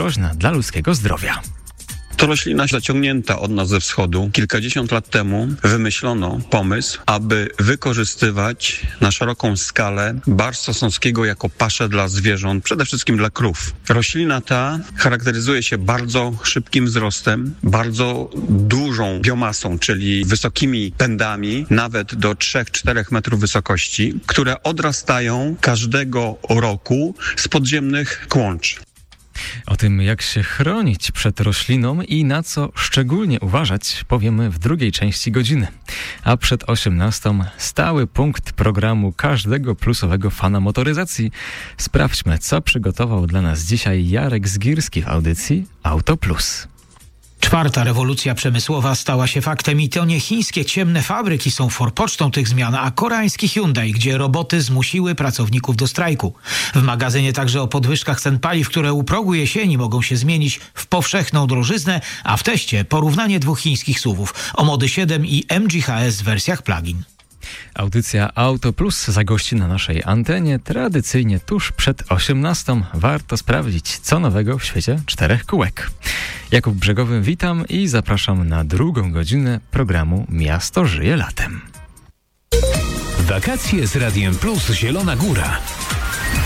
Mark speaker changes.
Speaker 1: groźna dla ludzkiego zdrowia.
Speaker 2: To roślina zaciągnięta od nas ze wschodu. Kilkadziesiąt lat temu wymyślono pomysł, aby wykorzystywać na szeroką skalę barszcz sosnowskiego jako paszę dla zwierząt, przede wszystkim dla krów. Roślina ta charakteryzuje się bardzo szybkim wzrostem, bardzo dużą biomasą, czyli wysokimi pędami, nawet do 3-4 metrów wysokości, które odrastają każdego roku z podziemnych kłącz.
Speaker 1: O tym, jak się chronić przed rośliną i na co szczególnie uważać, powiemy w drugiej części godziny. A przed 18:00 stały punkt programu każdego plusowego fana motoryzacji. Sprawdźmy, co przygotował dla nas dzisiaj Jarek Zgirski w audycji Auto Plus.
Speaker 3: Czwarta rewolucja przemysłowa stała się faktem i to nie chińskie ciemne fabryki są forpocztą tych zmian, a koreański Hyundai, gdzie roboty zmusiły pracowników do strajku. W magazynie także o podwyżkach cen paliw, które u progu jesieni mogą się zmienić w powszechną drożyznę, a w teście porównanie dwóch chińskich SUV-ów, Omody 7 i MG HS w wersjach plug-in.
Speaker 1: Audycja Auto Plus zagości na naszej antenie tradycyjnie tuż przed 18:00. Warto sprawdzić, co nowego w świecie czterech kółek. Jakub Brzegowy, witam i zapraszam na drugą godzinę programu Miasto żyje latem.
Speaker 4: Wakacje z Radiem Plus Zielona Góra.